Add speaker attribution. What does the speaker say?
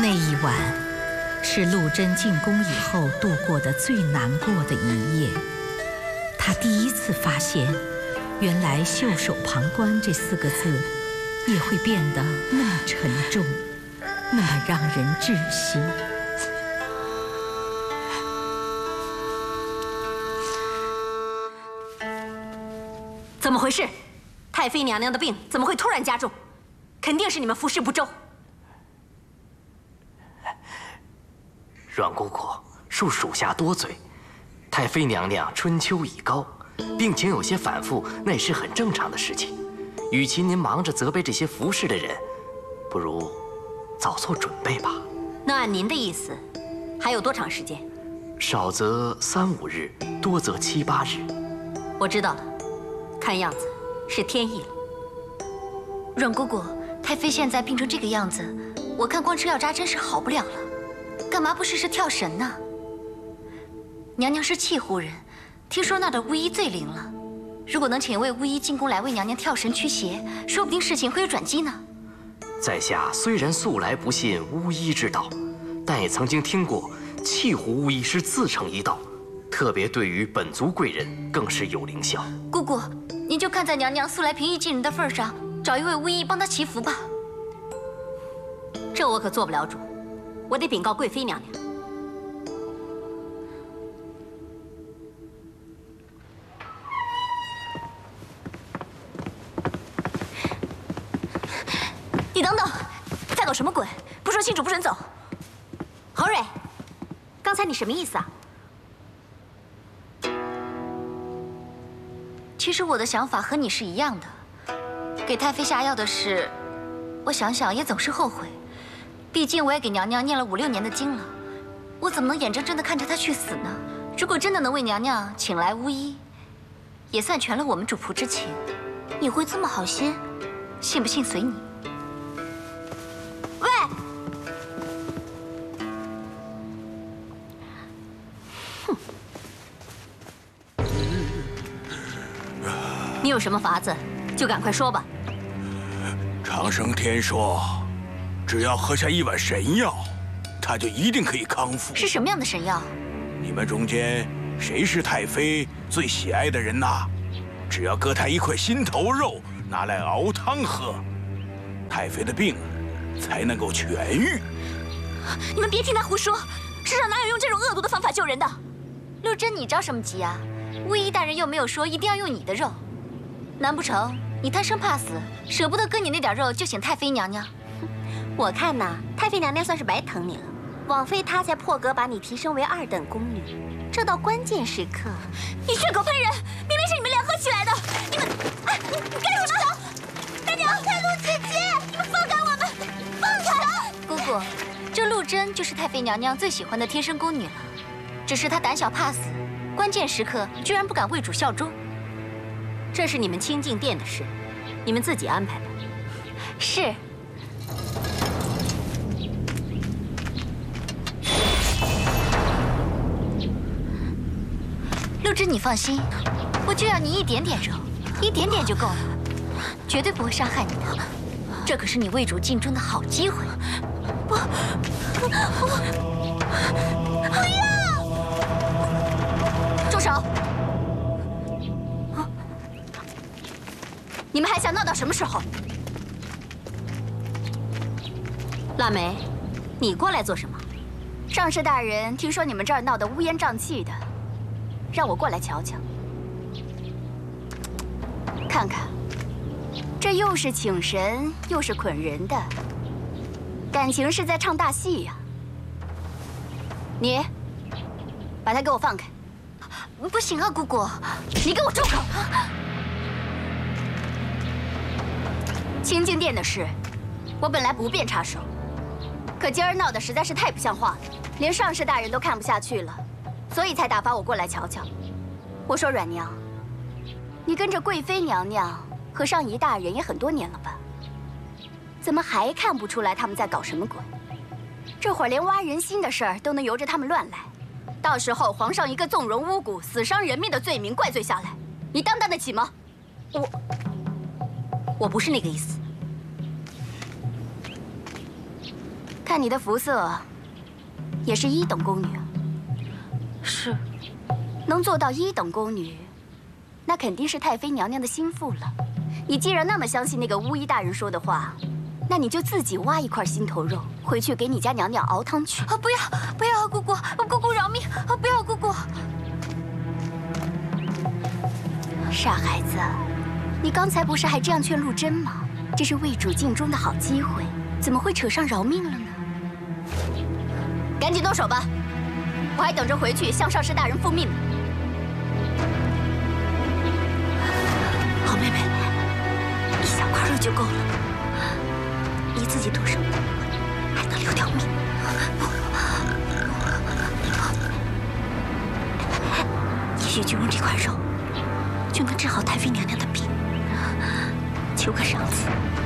Speaker 1: 那一晚，是陆贞进宫以后度过的最难过的一夜。她第一次发现，原来袖手旁观这4个字，也会变得那么沉重，那么让人窒息。
Speaker 2: 怎么回事？太妃娘娘的病怎么会突然加重？肯定是你们服侍不周。
Speaker 3: 阮姑姑，恕属下多嘴。太妃娘娘春秋已高，病情有些反复，那也是很正常的事情。与其您忙着责备这些服侍的人，不如早做准备吧。
Speaker 2: 那按您的意思，还有多长时间？
Speaker 3: 少则3、5日，多则7、8日。
Speaker 2: 我知道了，看样子是天意了。
Speaker 4: 阮姑姑，太妃现在病成这个样子，我看光吃药扎针是好不了了，干嘛不试试跳神呢？娘娘是契湖人，听说那的巫医最灵了。如果能请一位巫医进宫来为娘娘跳神驱邪，说不定事情会有转机呢。
Speaker 3: 在下虽然素来不信巫医之道，但也曾经听过契湖巫医是自成一道，特别对于本族贵人更是有灵效。
Speaker 4: 姑姑，您就看在娘娘素来平易近人的份上，找一位巫医帮她祈福吧。
Speaker 2: 这我可做不了主，我得禀告贵妃娘娘。
Speaker 4: 你等等，在搞什么鬼？不说清楚不准走。
Speaker 2: 侯蕊，刚才你什么意思啊？
Speaker 4: 其实我的想法和你是一样的。给太妃下药的事，我想想也总是后悔。毕竟我也给娘娘念了5、6年的经了，我怎么能眼睁睁地看着她去死呢？如果真的能为娘娘请来巫医，也算全了我们主仆之情。你会这么好心？信不信随你。喂，
Speaker 2: 哼，你有什么法子，就赶快说吧。
Speaker 5: 长生天说，只要喝下1碗神药，他就一定可以康复。
Speaker 4: 是什么样的神药？
Speaker 5: 你们中间谁是太妃最喜爱的人呐？只要割他一块心头肉，拿来熬汤喝，太妃的病才能够痊愈。
Speaker 4: 你们别听他胡说，世上哪有用这种恶毒的方法救人的？陆贞，你着什么急啊？巫医大人又没有说一定要用你的肉，难不成你贪生怕死，舍不得割你那点肉就请太妃娘娘？
Speaker 6: 我看呐，太妃娘娘算是白疼你了。枉费她才破格把你提升为2等宫女，这到关键时刻，
Speaker 4: 你血口喷人！明明是你们联合起来的！你们，哎，你干什么？大娘，太陆姐姐，你们放开我们！放开！姑姑，这陆贞就是太妃娘娘最喜欢的天生宫女了，只是她胆小怕死，关键时刻居然不敢为主效忠。
Speaker 2: 这是你们清静殿的事，你们自己安排吧。
Speaker 4: 是。陆贞，你放心，我就要你一点点肉，一点点就够了，绝对不会伤害你的。这可是你为主尽忠的好机会。不要！住手！
Speaker 2: 你们还想闹到什么时候？腊梅，你过来做什么？
Speaker 4: 上士大人听说你们这儿闹得乌烟瘴气的，让我过来瞧瞧，看看，这又是请神又是捆人的，感情是在唱大戏呀。你把他给我放开！不行啊，姑姑，你给我住口！清静殿的事，我本来不便插手，可今儿闹得实在是太不像话了，连上士大人都看不下去了，所以才打发我过来瞧瞧。我说阮娘，你跟着贵妃娘娘和上仪大人也很多年了吧？怎么还看不出来他们在搞什么鬼？这会儿连挖人心的事儿都能由着他们乱来，到时候皇上一个纵容巫蛊、死伤人命的罪名怪罪下来，你担得起吗？我
Speaker 2: 不是那个意思。
Speaker 4: 看你的肤色，也是1等宫女。
Speaker 2: 是，
Speaker 4: 能做到1等宫女，那肯定是太妃娘娘的心腹了。你既然那么相信那个巫医大人说的话，那你就自己挖一块心头肉回去给你家娘娘熬汤去。
Speaker 6: 不要不要，姑姑，姑姑饶命！不要，姑姑。
Speaker 4: 傻孩子，你刚才不是还这样劝陆贞吗？这是为主尽忠的好机会，怎么会扯上饶命了呢？赶紧动手吧，我还等着回去向上士大人复命呢。
Speaker 6: 好妹妹，1小块肉就够了，你自己剁手，还能留条命。也许就用这块肉，就能治好太妃娘娘的病。求个赏赐。